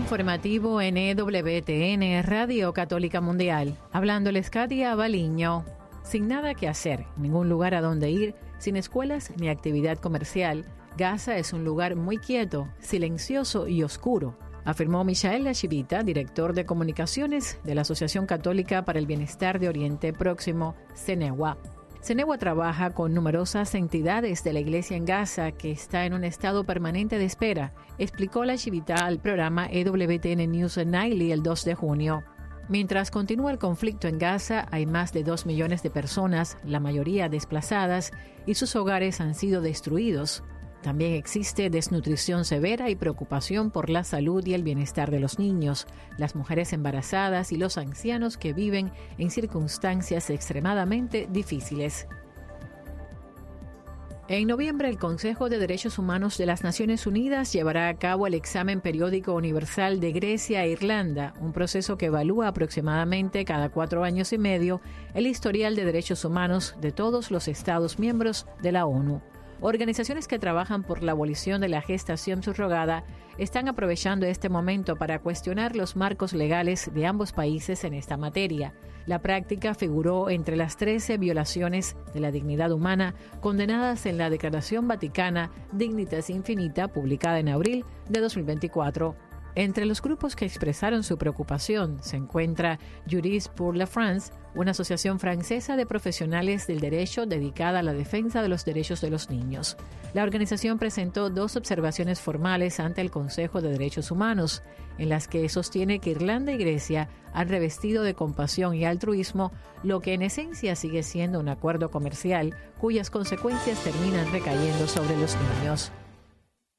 informativo en EWTN, Radio Católica Mundial. Hablándoles Katia Baliño. Sin nada que hacer, ningún lugar a donde ir, sin escuelas ni actividad comercial, Gaza es un lugar muy quieto, silencioso y oscuro, afirmó Michael Lashivita, director de comunicaciones de la Asociación Católica para el Bienestar de Oriente Próximo, CENEWA. CENEWA trabaja con numerosas entidades de la Iglesia en Gaza que está en un estado permanente de espera, explicó Lashivita al programa EWTN News Nightly el 2 de junio. Mientras continúa el conflicto en Gaza, hay más de 2 millones de personas, la mayoría desplazadas, y sus hogares han sido destruidos. También existe desnutrición severa y preocupación por la salud y el bienestar de los niños, las mujeres embarazadas y los ancianos que viven en circunstancias extremadamente difíciles. En noviembre, el Consejo de Derechos Humanos de las Naciones Unidas llevará a cabo el examen periódico universal de Grecia e Irlanda, un proceso que evalúa aproximadamente cada 4 años y medio el historial de derechos humanos de todos los Estados miembros de la ONU. Organizaciones que trabajan por la abolición de la gestación subrogada están aprovechando este momento para cuestionar los marcos legales de ambos países en esta materia. La práctica figuró entre las 13 violaciones de la dignidad humana condenadas en la Declaración Vaticana Dignitas Infinita, publicada en abril de 2024. Entre los grupos que expresaron su preocupación se encuentra Juristes pour la France, una asociación francesa de profesionales del derecho dedicada a la defensa de los derechos de los niños. La organización presentó 2 observaciones formales ante el Consejo de Derechos Humanos, en las que sostiene que Irlanda y Grecia han revestido de compasión y altruismo lo que en esencia sigue siendo un acuerdo comercial cuyas consecuencias terminan recayendo sobre los niños.